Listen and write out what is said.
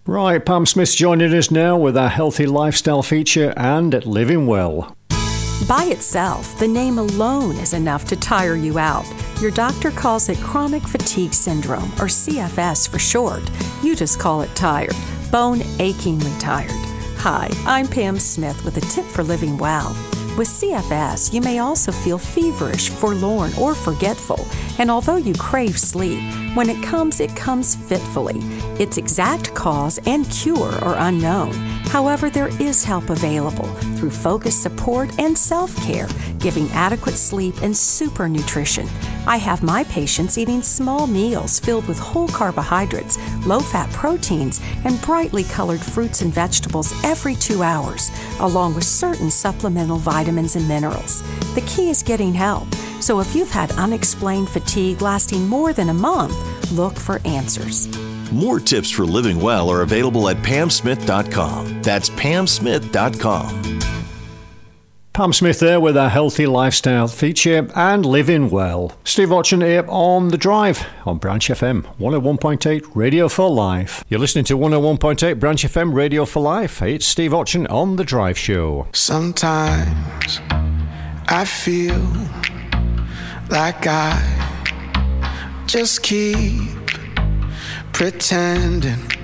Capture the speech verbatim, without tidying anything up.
Right, Pam Smith's joining us now with our healthy lifestyle feature and Living Well. By itself, the name alone is enough to tire you out. Your doctor calls it chronic fatigue syndrome, or C F S for short. You just call it tired, bone achingly tired. Hi, I'm Pam Smith with a tip for living well. With C F S, you may also feel feverish, forlorn, or forgetful. And although you crave sleep, when it comes, it comes fitfully. Its exact cause and cure are unknown. However, there is help available through focused support and self-care, giving adequate sleep and super nutrition. I have my patients eating small meals filled with whole carbohydrates, low-fat proteins, and brightly colored fruits and vegetables every two hours, along with certain supplemental vitamins and minerals. The key is getting help. So if you've had unexplained fatigue lasting more than a month, look for answers. More tips for living well are available at pam smith dot com. That's pam smith dot com. Pam Smith there with our healthy lifestyle feature and Living Well. Steve Watson here on The Drive on Branch F M one oh one point eight Radio for Life. You're listening to one oh one point eight Branch F M Radio for Life. It's Steve Watson on The Drive Show. Sometimes I feel like I just keep pretending